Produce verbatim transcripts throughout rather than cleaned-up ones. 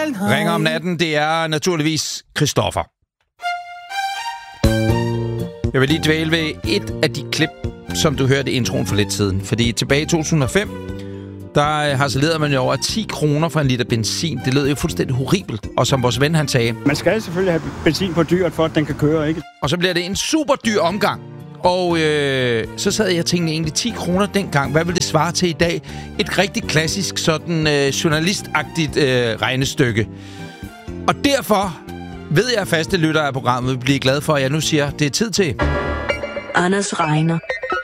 Ringer om natten, det er naturligvis Christoffer. Jeg vil lige dvæle ved et af de klip, som du hørte i introen for lidt siden. Fordi tilbage i to tusind og fem, der harcelerede man jo over ti kroner for en liter benzin. Det lød jo fuldstændig horribelt. Og som vores ven, han sagde... Man skal selvfølgelig have benzin på dyret, for at den kan køre, ikke? Og så bliver det en super dyr omgang. Og øh, så sad jeg og tænkte egentlig ti kroner dengang. Hvad vil det svare til i dag? Et rigtig klassisk, sådan øh, journalistagtigt øh, regnestykke. Og derfor ved jeg, at faste lyttere af programmet vil blive glade for, at jeg nu siger, det er tid til... Anders regner.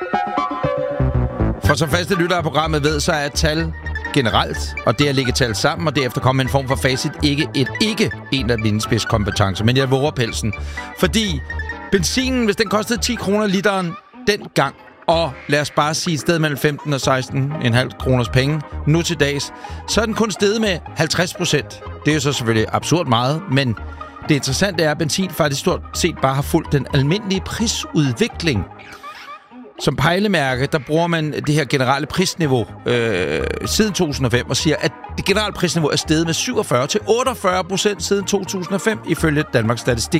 For som faste lyttere af programmet ved, så er tal generelt, og det at lægge tal sammen, og derefter komme en form for facit, ikke et ikke en af mine spidskompetencer, men jeg våger pelsen. Fordi benzinen, hvis den kostede ti kroner literen dengang, og lad os bare sige et sted mellem femten og seksten komma fem kroners penge, nu til dags, så er den kun steget med halvtreds procent. Det er jo så selvfølgelig absurd meget, men det interessante er, at benzin faktisk stort set bare har fulgt den almindelige prisudvikling. Som pejlemærke, der bruger man det her generelle prisniveau øh, siden to tusind og fem, og siger, at det generelle prisniveau er steget med syvogfyrre til otteogfyrre procent siden to tusind og fem, ifølge Danmarks Statistik.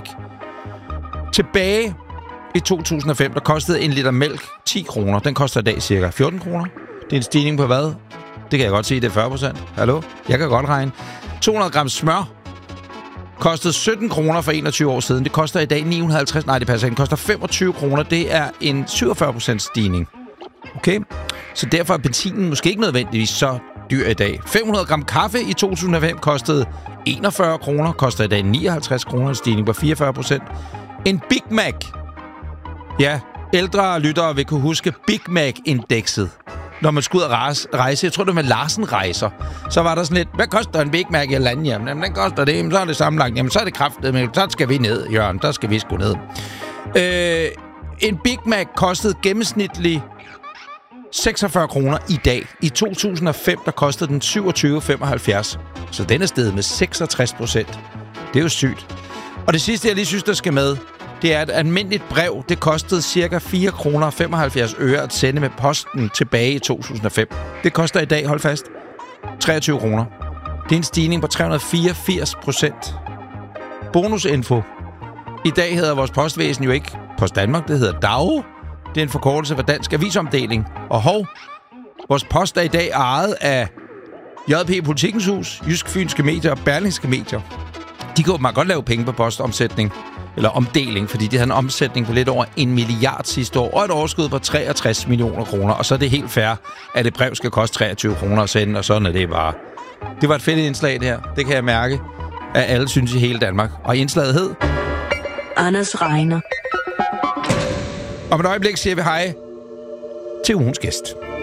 Tilbage i to tusind og fem, der kostede en liter mælk ti kroner. Den koster i dag cirka fjorten kroner. Det er en stigning på hvad? Det kan jeg godt sige, det er fyrre procent. Hallo? Jeg kan godt regne. to hundrede gram smør kostede sytten kroner for enogtyve år siden. Det koster i dag ni hundrede og halvtreds. Nej, det passer ikke. Det koster femogtyve kroner. Det er en syvogfyrre procent stigning. Okay? Så derfor er benzinen måske ikke nødvendigvis så dyr i dag. fem hundrede gram kaffe i to tusind og fem kostede enogfyrre kroner. Koster i dag nioghalvtreds kroner. En stigning på fireogfyrre procent. En Big Mac. Ja, ældre lyttere vil kunne huske Big Mac-indekset. Når man skulle ud og rejse, jeg tror, det var med Larsen Rejser, så var der sådan lidt, hvad koster en Big Mac i landet? Jamen, den koster det, jamen, så er det sammenlagt. Jamen, så er det kraftigt, men så skal vi ned, Jørgen. Der skal vi sgu ned. Øh, en Big Mac kostede gennemsnitligt seksogfyrre kroner i dag. I to tusind og fem, der kostede den syvogtyve komma femoghalvfjerds. Så den er steget med seksogtres procent. Det er jo sygt. Og det sidste, jeg lige synes, der skal med, det er et almindeligt brev. Det kostede cirka fire kroner og femoghalvfjerds øre at sende med posten tilbage i to tusind og fem. Det koster i dag, hold fast, treogtyve kroner. Det er en stigning på tre hundrede og fireogfirs procent. Bonusinfo. I dag hedder vores postvæsen jo ikke Post Danmark, det hedder D A O. Det er en forkortelse for Dansk Avisomdeling. Og hov, vores post er i dag ejet af J P Politikens Hus, Jysk Fynske Medier og Berlingske Medier. De kan jo godt lave penge på postomsætning. Eller omdeling, fordi de havde en omsætning på lidt over en milliard sidste år, og et overskud på treogtres millioner kroner. Og så er det helt fair, at et brev skal koste treogtyve kroner at sende, og sådan er det bare. Det var et fedt indslag, det her. Det kan jeg mærke, at alle synes i hele Danmark. Og indslaget hed... Anders regner. Om et øjeblik siger vi hej til ugens gæst.